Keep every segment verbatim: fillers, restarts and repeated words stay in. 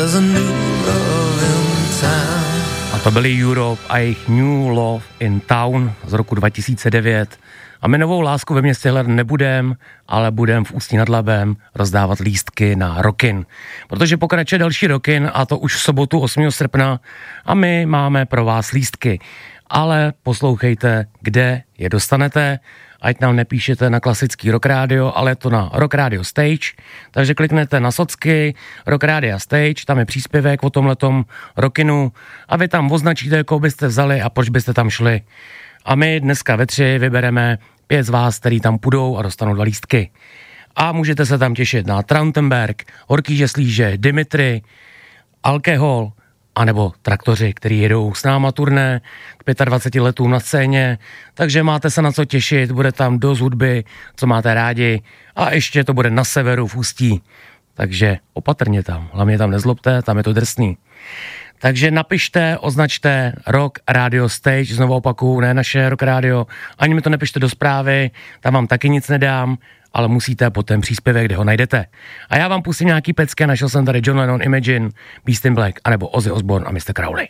there's a new love in town. A to byli Europe a jejich New Love in Town z roku dva tisíce devět. A my novou lásku ve městě hledat nebudem, ale budem v Ústí nad Labem rozdávat lístky na Rockin. Protože pokračuje další Rockin, a to už v sobotu osmého srpna, a my máme pro vás lístky. Ale poslouchejte, kde je dostanete, ať nám nepíšete na klasický Rock Radio, ale je to na Rock Radio Stage, takže kliknete na socky Rock Radio Stage, tam je příspěvek o tomhletom Rockinu a vy tam označíte, koho byste vzali a proč byste tam šli. A my dneska ve tři vybereme pět z vás, který tam půjdou a dostanou dva lístky. A můžete se tam těšit na Trautenberg, Horký žeslíže, Dimitri, Alkohol, anebo Traktoři, který jedou s náma turné k dvaceti pěti letům na scéně, takže máte se na co těšit, bude tam dost hudby, co máte rádi, a ještě to bude na severu v Ústí, takže opatrně tam, hlavně tam nezlobte, tam je to drsný. Takže napište, označte Rock Radio Stage, znovu opakuju, ne naše Rock Radio, ani mi to nepište do zprávy, tam vám taky nic nedám, ale musíte po ten příspěvek, kde ho najdete. A já vám pustím nějaký pecky, našel jsem tady John Lennon, Imagine, Beast in Black, anebo Ozzy Osbourne a mister Crowley.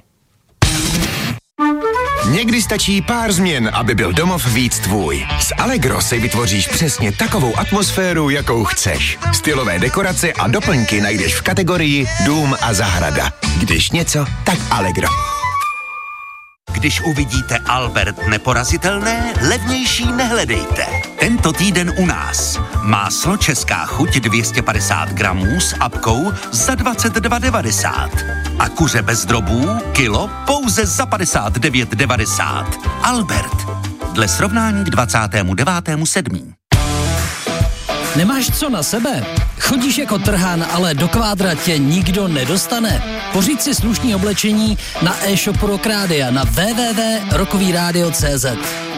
Někdy stačí pár změn, aby byl domov víc tvůj. S Allegro si vytvoříš přesně takovou atmosféru, jakou chceš. Stylové dekorace a doplňky najdeš v kategorii Dům a zahrada. Když něco, tak Allegro. Když uvidíte Albert neporazitelné, levnější nehledejte. Tento týden u nás. Máslo Česká chuť dvě stě padesát gramů s apkou za dvacet dva devadesát. A kuře bez drobů kilo pouze za padesát devět devadesát. Albert. Dle srovnání k dvacátému devátému sedmého Nemáš co na sebe? Chodíš jako trhán, ale do kvádra tě nikdo nedostane? Pořiď si slušný oblečení na e-shopu Rock Rádia na w w w tečka rockový rádio tečka c z.